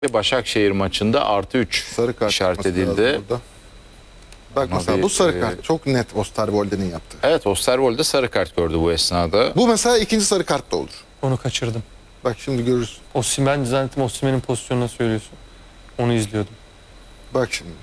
Başakşehir maçında +3 sarı kart işaret edildi. Bak mesela bu sarı kart çok net Osterwolde'nin yaptığı. Evet, Osterwolde sarı kart gördü bu esnada. Bu mesela ikinci sarı kart da olur. Onu kaçırdım. Bak şimdi görürsün. Ben zannettim Osimhen'in pozisyonunu söylüyorsun. Onu izliyordum. Bak şimdi.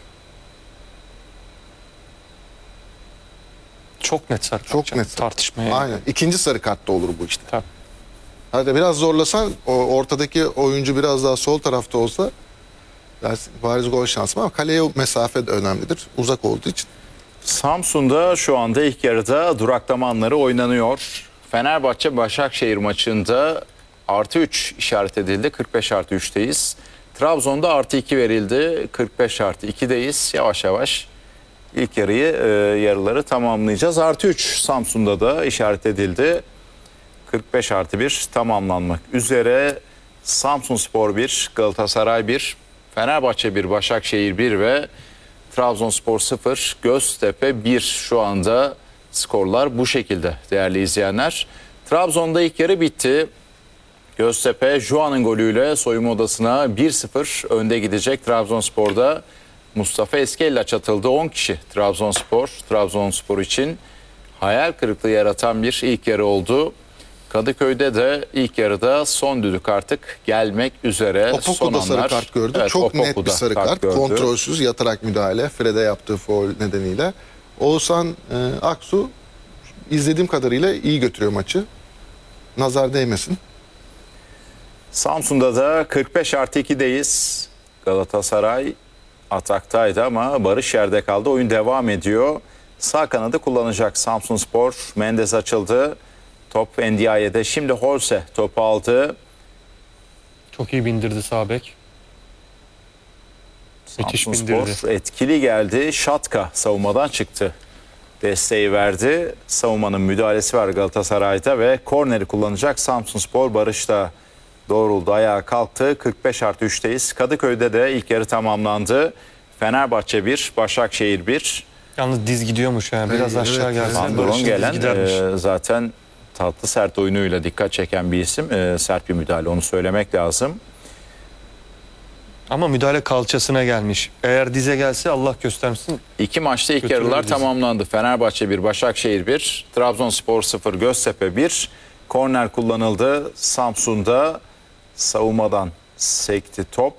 Çok net sarı kart. Çok net. Tartışmaya. Aynen. İkinci sarı kart da olur bu işte. Tabii. Hadi biraz zorlasan ortadaki oyuncu biraz daha sol tarafta olsa dersin, bariz gol şansı ama kaleye mesafe de önemlidir. Uzak olduğu için. Samsun'da şu anda ilk yarıda duraklama anları oynanıyor. Fenerbahçe Başakşehir maçında +3 işaret edildi. 45+3'teyiz. Trabzon'da +2 verildi. 45+2'deyiz. Yavaş yavaş ilk yarıları tamamlayacağız. +3 Samsun'da da işaret edildi. 45+1 tamamlanmak üzere. Samsunspor 1, Galatasaray 1, Fenerbahçe 1, Başakşehir 1 ve Trabzonspor 0, Göztepe 1. Şu anda skorlar bu şekilde değerli izleyenler. Trabzon'da ilk yarı bitti. Göztepe Juan'ın golüyle soyunma odasına 1-0 önde gidecek. Trabzonspor'da Mustafa Eskellaç atıldı. 10 kişi Trabzonspor için hayal kırıklığı yaratan bir ilk yarı oldu. Kadıköy'de de ilk yarıda son düdük artık gelmek üzere. Opoku da sarı kart gördü. Evet, çok net bir sarı kart. Kontrolsüz yatarak müdahale. Fred'e yaptığı faul nedeniyle. Oğuzhan Aksu izlediğim kadarıyla iyi götürüyor maçı. Nazar değmesin. Samsun'da da 45+2'deyiz. Galatasaray ataktaydı ama Barış yerde kaldı. Oyun devam ediyor. Sağ kanadı kullanacak Samsunspor. Mendes açıldı. Top Ndiaye'de. Şimdi Holse topu aldı. Çok iyi bindirdi sağ bek. Müthiş bindirdi. Samsunspor etkili geldi. Şatka savunmadan çıktı. Desteği verdi. Savunmanın müdahalesi var Galatasaray'da ve korneri kullanacak Samsunspor. Barış da doğruldu, ayağa kalktı. 45+3'teyiz. Kadıköy'de de ilk yarı tamamlandı. Fenerbahçe 1, Başakşehir 1. Yalnız diz gidiyormuş yani. Biraz aşağı gelse. Andron gelen zaten tatlı sert oyunuyla dikkat çeken bir isim. Sert bir müdahale, onu söylemek lazım. Ama müdahale kalçasına gelmiş. Eğer dize gelse Allah göstermesin. İki maçta ilk yarılar tamamlandı. Fenerbahçe 1, Başakşehir 1, Trabzonspor 0, Göztepe 1. Korner kullanıldı. Samsun'da savunmadan sekti top.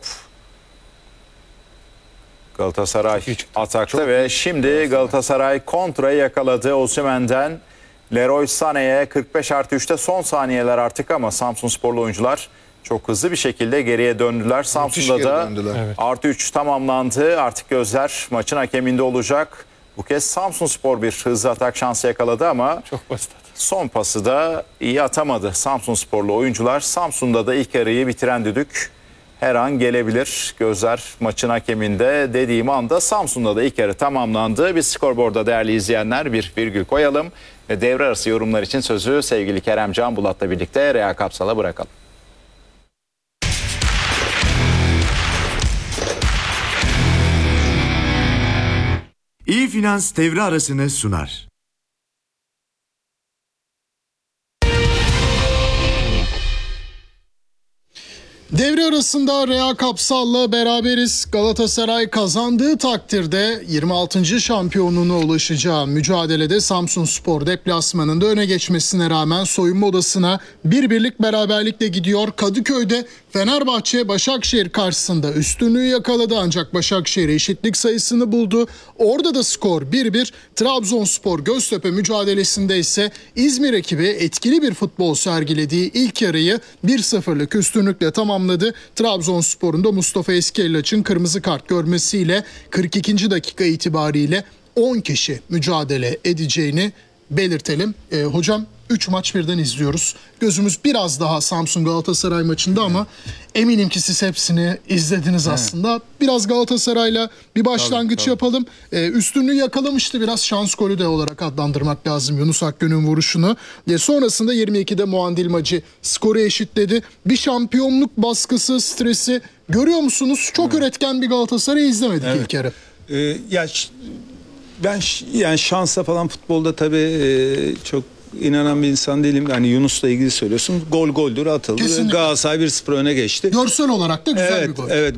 Galatasaray atakta ve şimdi Galatasaray kontrayı yakaladı. Osimhen'den Leroy Sané'ye 45+3'te son saniyeler artık ama Samsunsporlu oyuncular çok hızlı bir şekilde geriye döndüler. Samsun'da da +3 tamamlandı. Artık gözler maçın hakeminde olacak. Bu kez Samsunspor bir hızlı atak şansı yakaladı ama çok basit. Son pası da iyi atamadı Samsunsporlu oyuncular. Samsun'da da ilk yarıyı bitiren düdük her an gelebilir. Gözler maçın hakeminde dediğim anda Samsun'da da ilk yarı tamamlandı. Biz skorboarda değerli izleyenler bir virgül koyalım. Ve devre arası yorumlar için sözü sevgili Kerem Can Bulat'la birlikte Rea Kapsal'a bırakalım. İyi Finans devre arasını sunar. Devre arasında Rea Kapsal'la beraberiz. Galatasaray kazandığı takdirde 26. şampiyonluğuna ulaşacağı mücadelede Samsunspor deplasmanında öne geçmesine rağmen soyunma odasına 1-1'lik beraberlikle gidiyor. Kadıköy'de Fenerbahçe Başakşehir karşısında üstünlüğü yakaladı ancak Başakşehir eşitlik sayısını buldu. Orada da skor 1-1. Trabzonspor Göztepe mücadelesinde ise İzmir ekibi etkili bir futbol sergilediği ilk yarıyı 1-0'lık üstünlükle tamamladı. Trabzonspor'un da Mustafa Eskellaç'ın kırmızı kart görmesiyle 42. dakika itibariyle 10 kişi mücadele edeceğini belirtelim. Hocam 3 maç birden izliyoruz. Gözümüz biraz daha Samsun Galatasaray maçında ama eminim ki siz hepsini izlediniz aslında. Biraz Galatasaray'la bir başlangıç yapalım. Üstünlüğü yakalamıştı, biraz şans golü de olarak adlandırmak lazım Yunus Akgün'ün vuruşunu. Sonrasında 22'de Muandilmacı skoru eşitledi. Bir şampiyonluk baskısı, stresi görüyor musunuz? Çok üretken bir Galatasaray izlemedik ilk yarı. Ben yani şansa falan futbolda tabii çok inanan bir insan değilim. Hani Yunus'la ilgili söylüyorsun. Gol goldür, atıldı. Kesinlikle. Galatasaray 1-0 öne geçti. Görsel olarak da güzel bir gol. Evet.